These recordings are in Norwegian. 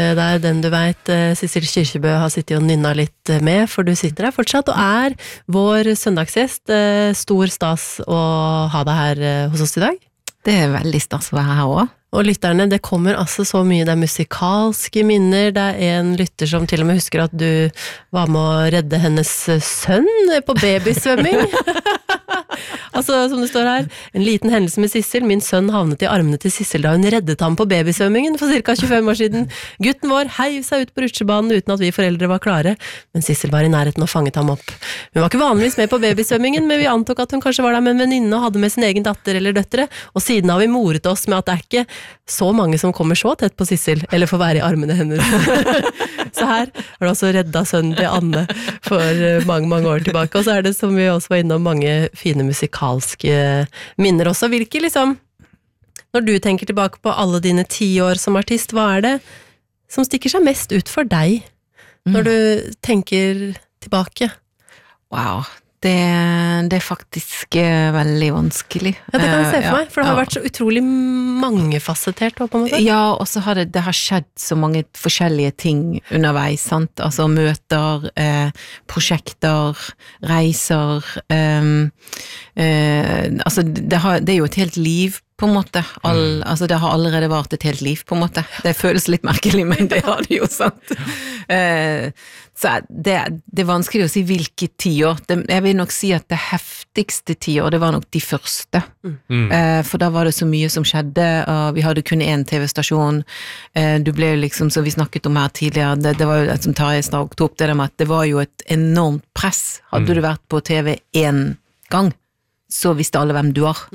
der, den du vet Sissel Kyrkjebø har sittet og nynnet litt med, for du sitter her fortsatt og vår søndagsgjest. Stor stas å ha deg her hos oss i dag. Det veldig stas å være her også. Og lytterne, det kommer altså så mye, det musikalske minner, det en lytter som til og med husker at du var med å redde hennes sønn på babysvømming. Altså, som det står her, en liten hendelse med Sissel. Min sønn havnet i armene til Sissel da hun reddet ham på babysvømmingen for ca. 25 år siden. Gutten vår heiv seg ut på rutsjebanen uten at vi foreldre var klare, men Sissel var i nærheten og fanget ham opp. Hun var ikke vanligvis med på babysvømmingen, men vi antok at hun kanskje var der med en venninne og hadde med sin egen datter eller døtre, og siden har vi moret oss med at det ikke så mange som kommer så tett på Sissel, eller får være i armene hennes. Så her har du også reddet sønnen til Anne for mange år tilbake, og så det som vi også var innom mange fine musikalske minner også. Hvilke liksom, når du tenker tilbake på alle dine 10 år som artist, hva det som stikker seg mest ut for deg når du tenker tilbake? Wow, det faktisk veldig vanskelig. Ja, det kan jeg se for meg, for det har vært så utrolig mangefasettert på en måte. Ja, og så har det har skjedd så mange forskjellige ting underveis, sant? Altså møter, prosjekter, reiser, altså det jo et helt liv på en måte, altså det har allerede vært et helt liv på en måte, det føles litt merkelig, men det har det jo sant. Så det vanskelig å si hvilke 10 år, jeg vil nok si at det heftigste 10 år, det var nok de første, for da var det så mye som skjedde, og vi hadde kun en TV-stasjon, du ble jo liksom, så vi snakket om her tidligere, det var jo som Tarjei tok opp det der med at det var jo et enormt press, hadde du vært på TV en gang, så visste alle hvem du var.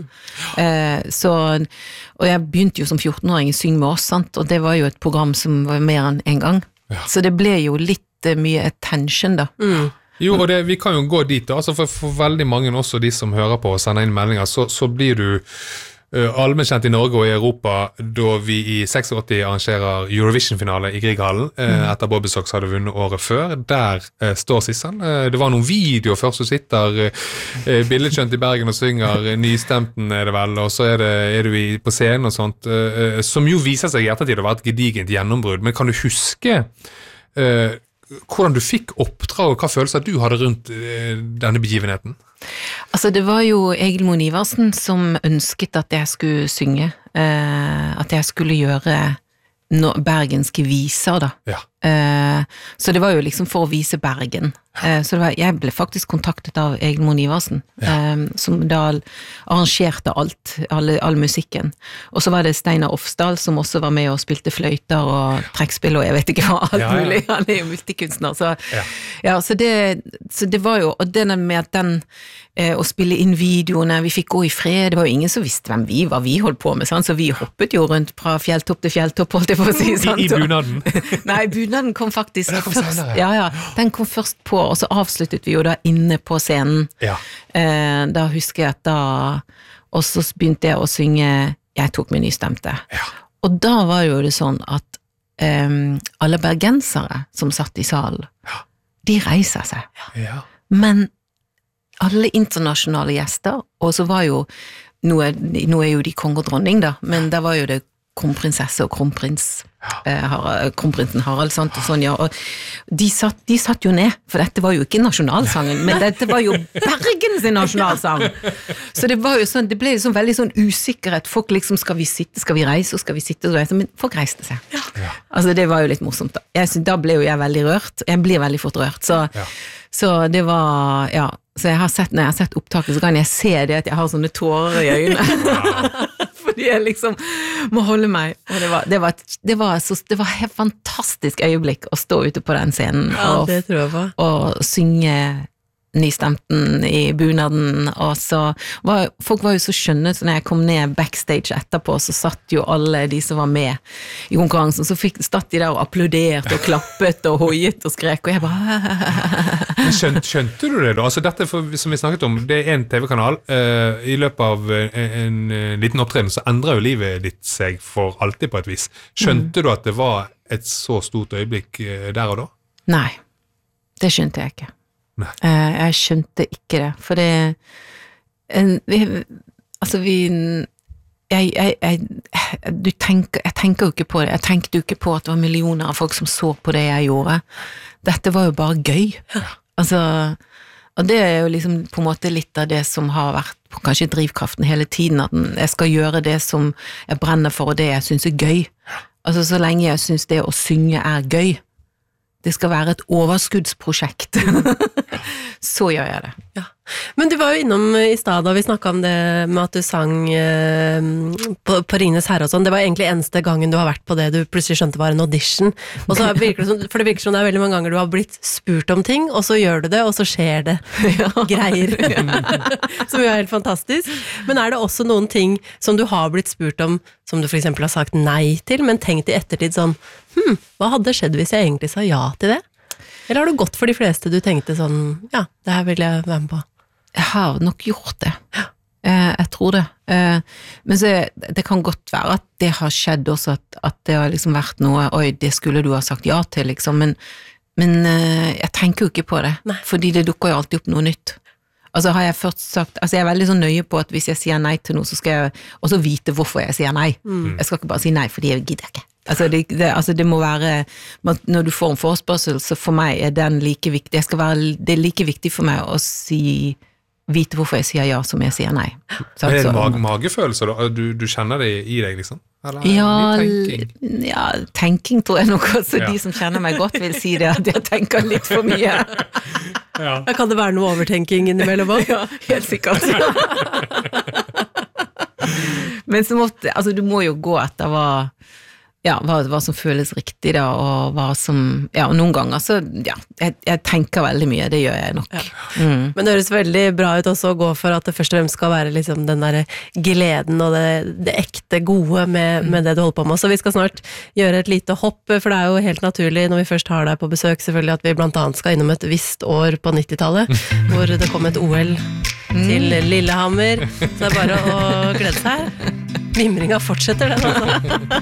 Og jeg begynte jo som 14-åring å synge med oss, sant? Og det var jo et program som var mer enn en gang. Ja. Så det ble jo litt mye attention da. Jo, og vi kan jo gå dit da, altså for veldig mange også de som hører på og sender inn meldinger, så blir du allmennkjent i Norge og i Europa da vi i 86 arrangerer Eurovision-finale i Grieghallen etter Bobby Sox hadde vunnet året før. Der står Sissel. Det var noen videoer først som sitter billedskjønt i Bergen og synger nystemten det vel, og så du på scenen og sånt, som jo viser seg i ettertid å være et gedigent gjennombrudd. Men kan du huske hvordan du fikk oppdrag og hva følelser du hadde rundt denne begivenheten? Altså det var jo Egil Moen Iversen som ønsket at jeg skulle synge, at jeg skulle gjøre bergenske viser da. Ja. Så det var jo liksom for å vise Bergen. Så jeg ble faktisk kontaktet av Egil Moen Iversen, som da arrangerte all musikken. Og så var det Steinar Ofsdal som også var med og spilte fløyter og trekkspill og jeg vet ikke hva, alt mulig. Han jo multikunstner. Så det var jo, og det med at å spille inn videoene, vi fikk gå i fred, det var jo ingen som visste hvem vi var, vi holdt på med, sant? Så vi hoppet jo rundt fra fjelltopp til fjelltopp, holdt jeg på å si. I bunaden? Nei, bunaden kom faktisk først. Ja, den kom først på, og så avsluttet vi jo da inne på scenen. Ja. Da husker jeg at og så begynte jeg å synge Jeg tok min nystemte. Ja. Og da var jo det sånn at alle bergensere som satt i salen, de reiser seg. Ja. Men alle internasjonale gjester, og så var jo, nå jo de kong og dronning da, men der var jo det kronprinsesse og kronprinsen Harald, sant, og sånn, ja, og de satt jo ned, for dette var jo ikke nasjonalsangen, men dette var jo Bergen sin nasjonalsang, så det var jo sånn, det ble jo sånn veldig sånn usikkerhet, folk liksom, skal vi sitte, skal vi reise, og skal vi sitte og reise, men folk reiste seg, altså det var jo litt morsomt da, da ble jo jeg veldig rørt, jeg blir veldig fort rørt, så det var, så når jeg har sett opptaket, så kan jeg se det at jeg har sånne tårer i øynene, fordi jeg liksom må holde meg, og det var et fantastisk øyeblikk å stå ute på den scenen og synge nystemten i bunaden, og så folk var jo så skjønne, så når jeg kom ned backstage etterpå, så satt jo alle de som var med i konkurransen, så satt de der og applauderte og klappet og hoiet og skrek, og jeg bare Men skjønte du det da? Altså dette, som vi snakket om, det en TV-kanal, i løpet av en liten opptreden, så endrer jo livet ditt seg for alltid på et vis. Skjønte du at det var et så stort øyeblikk der og da? Nei, det skjønte jeg ikke. Jeg skjønte ikke det, for jeg tenker jo ikke på det. Jeg tenkte jo ikke på at det var millioner av folk som så på det jeg gjorde. Dette var jo bare gøy. Altså, og det er jo liksom på en måte litt av det som har vært kanskje drivkraften hele tiden, at jeg skal gjøre det som jeg brenner for, og det jeg synes er gøy. Altså, så lenge jeg synes det å synge er gøy, det skal være et overskuddsprosjekt, så gjør jeg det. Ja. Men du var jo innom i stad da vi snakket om det med at du sang på Ringenes Herre og sånn. Det var egentlig eneste gangen du har vært på det du plutselig skjønte var en audition. Og så virker det som, for det virker som det er veldig mange ganger du har blitt spurt om ting, og så gjør du det, og så skjer det greier. Som jo er helt fantastisk. Men er det også noen ting som du har blitt spurt om, som du for eksempel har sagt nei til, men tenkt i ettertid sånn, hva hadde skjedd hvis jeg egentlig sa ja til det? Eller har du gått for de fleste du tenkte sånn, ja, det her vil jeg være med på? Jeg har nok gjort det. Jeg tror det. Men så, det kan godt være at det har skjedd også, at det har liksom vært noe, oi, det skulle du ha sagt ja til, liksom, men jeg tenker jo ikke på det, fordi det dukker jo alltid opp noe nytt. Altså har jeg først sagt, altså jeg er veldig så nøye på at hvis jeg sier nei til noe, så skal jeg også vite hvorfor jeg sier nei. Jeg skal ikke bare si nei, fordi jeg gidder ikke. Altså det må være, når du får en forespørsel, så for meg er den like viktig, det er like viktig for meg å vite hvorfor jeg sier ja som jeg sier nei. Så, er det magefølelse da? Du kjenner det i deg liksom? Eller tenking? Ja, tenking tror jeg nok også, de som kjenner meg godt vil si det, at jeg tenker litt for mye. Ja. Kan det være noe overtenking innimellom også? Ja, helt sikkert. Men så altså du må jo gå etter hva som føles riktig da, og hva som, og noen ganger så, jeg tenker veldig mye, det gjør jeg nok. Men det høres veldig bra ut også å gå for at det først og fremst skal være liksom den der gleden og det ekte gode med det du holder på med. Så vi skal snart gjøre et lite hopp, for det er jo helt naturlig når vi først har deg på besøk, selvfølgelig at vi blant annet skal innom et visst år på 90-tallet, hvor det kom et OL til Lillehammer, så det er bare å glede seg. Mimringa fortsetter den altså.